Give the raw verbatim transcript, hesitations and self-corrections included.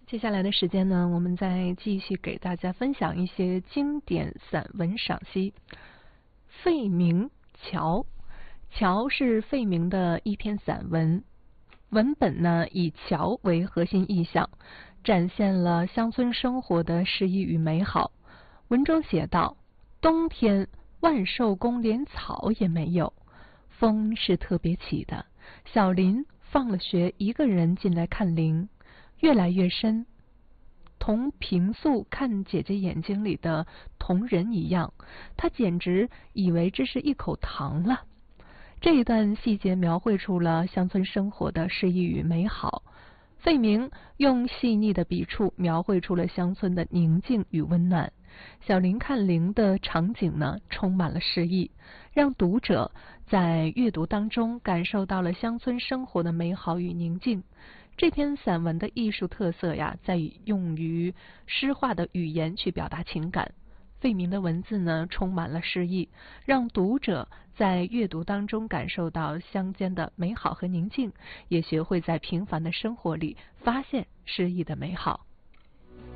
接下来的时间呢，我们再继续给大家分享一些经典散文赏析。费明桥，桥是费明的一篇散文，文本呢以桥为核心意象，展现了乡村生活的诗意与美好。文中写道：冬天万寿宫连草也没有，风是特别起的。小林放了学，一个人进来看林，越来越深，同平素看姐姐眼睛里的瞳仁一样，他简直以为这是一口糖了。这一段细节描绘出了乡村生活的诗意与美好。费明用细腻的笔触描绘出了乡村的宁静与温暖。小林看林的场景呢，充满了诗意，让读者在阅读当中感受到了乡村生活的美好与宁静。这篇散文的艺术特色呀，在于用于诗化的语言去表达情感。费明的文字呢，充满了诗意，让读者在阅读当中感受到乡间的美好和宁静，也学会在平凡的生活里发现诗意的美好。